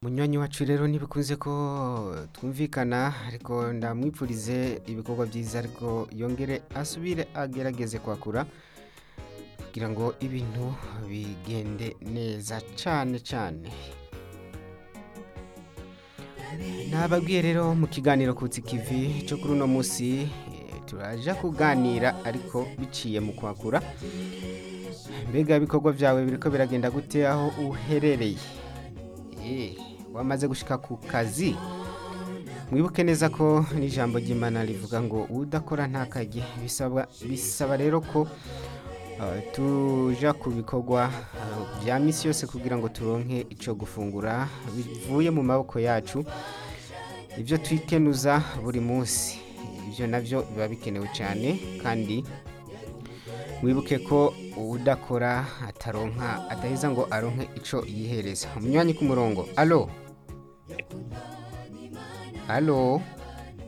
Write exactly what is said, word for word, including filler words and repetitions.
munywanyi wacu rero ntibikunze ko twumvikana ariko ndamwipfurize ibikorwa byiza ariko yongere asubire agerageze kwakura kugira ngo ibintu bigende neza cyane cyane. Nababwiye rero mu kiganiro kutsi kivi cyo kuri uno munsi eh, turaja kuganira ariko biciye mu kwakura. Mbega ibikorwa byawe biriko biragenda gute aho uherereye? Eh, wamaze gushika ku kazi? Mwibuke neza ko n'ijambo ry'Imana rivuga ngo udakora ntakajye. Bisaba bisaba rero ko uh, tuja ku bikorwa uh, bya misi yose kugira ngo turonke ico gufungura bivuye mu maboko yacu. Ibyo twikenuza buri munsi. Ibyo navyo biba bikenewe cyane kandi mwibuke ko udakora ataronka adaheza ngo aronke ico yihereza. Umunywanyi ku murongo. Allo? Allo?